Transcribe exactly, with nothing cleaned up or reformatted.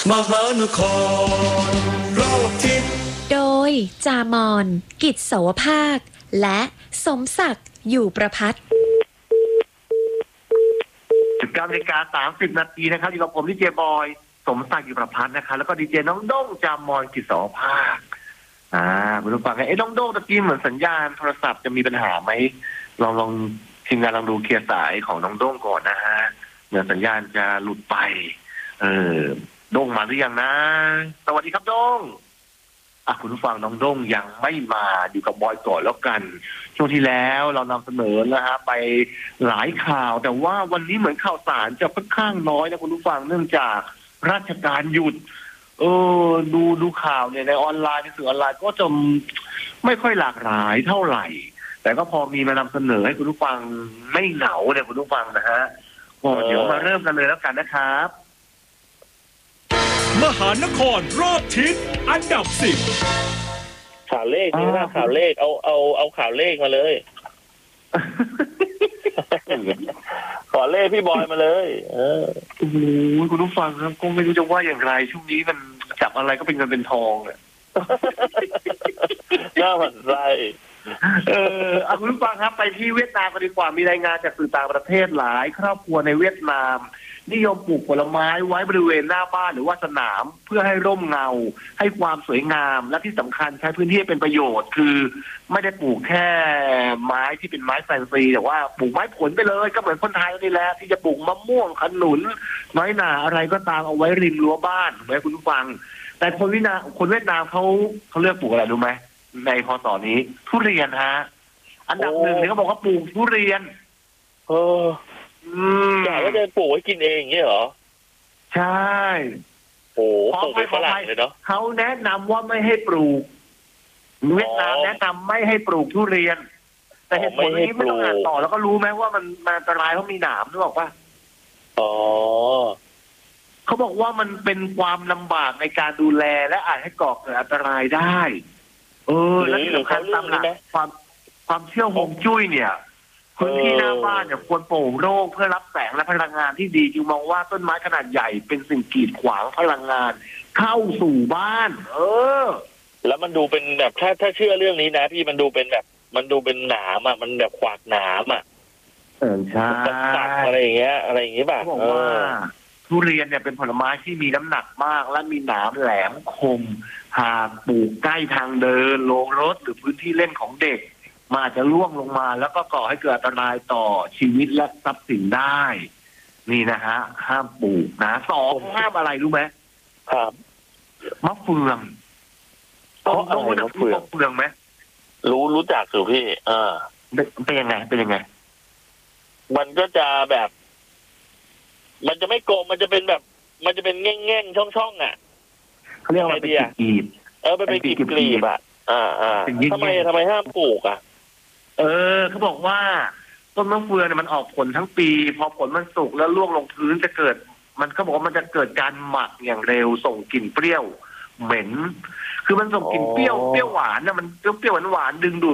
มหานครรอบทิศโดยจามอน กิจโสภาค และสมศักดิ์อยู่ประพัฒน์สิบเก้านาฬิกาสามสิบนาทีนะครับอยู่กับผมดีเจบอยสมศักดิ์อยู่ประพัฒน์นะครับแล้วก็ดีเจน้องด้งจามอนกิจโสภาคอ่าคุณผู้ฟังไอ้น้องด้งตะกี้เหมือนสัญญาณโทรศัพท์จะมีปัญหาไหมลองลองทีมงานลองดูเคลียร์สายของน้องด้งก่อนนะฮะเหมือนสัญญาณจะหลุดไปเออด้งมาหรือยังนะสวัสดีครับด้งอ่ะคุณผู้ฟังน้องด้งยังไม่มาอยู่กับบอยก่อนแล้วกันช่วงที่แล้วเรานำเสนอนะฮะไปหลายข่าวแต่ว่าวันนี้เหมือนข่าวสารจะค่อนข้างน้อยนะคุณผู้ฟังเนื่องจากราชการหยุดเออดูดูข่าวเนี่ยในออนไลน์ในสื่อออนไลน์ก็จะไม่ค่อยหลากหลายเท่าไหร่ แต่ก็พอมีมานำเสนอให้คุณผู้ฟังไม่เหงาเนี่ยคุณผู้ฟังนะฮะก็เดี๋ยวมาเริ่มกันเลยแล้วกันนะครับมหานครรอบทิศอันดับสิบข่าวเลขนี่นะข่าวเลขเอาเอาเอาข่าวเลขมาเลย ขอเลขพี่บอยมาเลยเออโอ้โหคุณผู้ฟังครับก็ไม่รู้จะว่าอย่างไรช่วงนี้มันจับอะไรก็เป็นเงินเป็นทองเนี่ยน่าหวั่นใจเออเอาคุณผู้ฟังครับไปที่เวียดนามกันดีกว่ามีรายงานจากสื่อต่างประเทศหลายครอบครัวในเวียดนามนิยมปลูกผลไม้ไว้บริเวณหน้าบ้านหรือว่าสนามเพื่อให้ร่มเงาให้ความสวยงามและที่สำคัญใช้พื้นที่เป็นประโยชน์คือไม่ได้ปลูกแค่ไม้ที่เป็นไม้แฟนซีแต่ว่าปลูกไม้ผลไปเลยก็เหมือนคนไทยนี่แหละที่จะปลูกมะม่วงขนุนน้อยหนาอะไรก็ตามเอาไว้ริมรั้วบ้านถูกไหมคุณผู้ฟังแต่คนเวียดนามคนเวียดนามเขาเขาเลือกปลูกอะไรรู้ไหมในพศนี้ทุเรียนฮะอันดับหนึ่งเนี่ยเขาบอกว่าปลูกทุเรียนเอออยากว่าจะปลูกไว้กินเองอย่างเงี้ยเหรอใช่โอ้ปลูกเป็นฝรั่งเลยเนาะเขาแนะนำว่าไม่ให้ปลูกเวียดนามแนะนำไม่ให้ปลูกทุเรียนแต่เหตุผลนี้ไม่ต้องอ่านต่อแล้วก็รู้ไหมว่ามันมันอันตรายเพราะมีหนามนึกออกปะอ๋อเขาบอกว่ามันเป็นความลำบากในการดูแลและอาจให้ก่อเกิดอันตรายได้เออและที่สำคัญตามหลักความความเชื่อฮวงจุ้ยเนี่ยพื้นที่หน้าบ้านเนี่ยควรโปร่งโล่งเพื่อรับแสงและพลังงานที่ดีจึงมองว่าต้นไม้ขนาดใหญ่เป็นสิ่งกีดขวางพลังงานเข้าสู่บ้านเออแล้วมันดูเป็นแบบถ้าถ้าเชื่อเรื่องนี้นะพี่มันดูเป็นแบบมันดูเป็นหนามอ่ะมันแบบขวากหนามอ่ะเออใช่อะไรอย่างเงี้ยอะไรอย่างเงี้ยป่ะเขาบอกว่าทุเรียนเนี่ยเป็นผลไม้ที่มีน้ำหนักมากและมีหนามแหลมคมหากปลูกใกล้ทางเดินโรงรถหรือพื้นที่เล่นของเด็กมันอาจจะล่วงลงมาแล้วก็ก่อให้เกิดอันตรายต่อชีวิตและทรัพย์สินได้นี่นะฮะห้ามปลูกนะสองห้ามอะไรรู้ไหมครับมะเฟืองต้องอะไรมะเฟืองมะเฟืองไหมรู้รู้จักสิพี่เออเป็นยังไงเป็นยังไงมันก็จะแบบ มันจะไม่กลมมันจะเป็นแบบ มันจะเป็นแง่งๆช่องๆอ่ะเขาเรียกว่าเป็นกลีบเออเป็นเป็นกลีบๆอ่ะอ่าอ่าทำไมทำไมห้ามปลูกอ่ะเออเขาบอกว่าต้นมะเฟืองเนี่ยมันออกผลทั้งปีพอผลมันสุกแล้วร่วงลงพื้นจะเกิดมันเขาบอกว่ามันจะเกิดการหมักอย่างเร็วส่งกลิ่นเปรี้ยวเหม็นคือมันส่งกลิ่นเปรี้ยวเปรี้ยวหวานนะมันเปรี้ยวหวานหวานดึงดูด